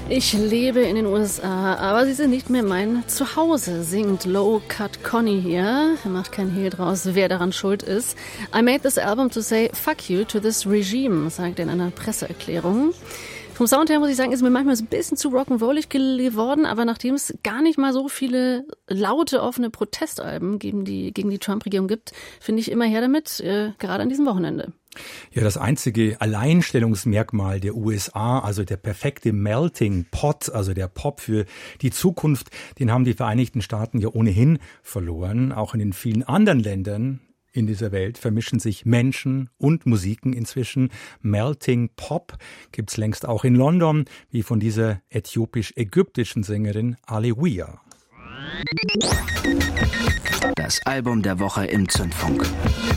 Ich lebe in den USA, aber sie sind nicht mehr mein Zuhause, singt Low Cut Connie hier. Er macht kein Hehl draus, wer daran schuld ist. I made this album to say fuck you to this regime, sagt er in einer Presseerklärung. Vom Sound her muss ich sagen, ist mir manchmal so ein bisschen zu rock'n'rollig geworden, aber nachdem es gar nicht mal so viele laute, offene Protestalben gegen die Trump-Regierung gibt, finde ich immer her damit, gerade an diesem Wochenende. Ja, das einzige Alleinstellungsmerkmal der USA, also der perfekte Melting Pot, also der Pop für die Zukunft, den haben die Vereinigten Staaten ja ohnehin verloren. Auch in den vielen anderen Ländern in dieser Welt vermischen sich Menschen und Musiken inzwischen. Melting Pop gibt's längst auch in London, wie von dieser äthiopisch-ägyptischen Sängerin Alewiya. Das Album der Woche im Zündfunk.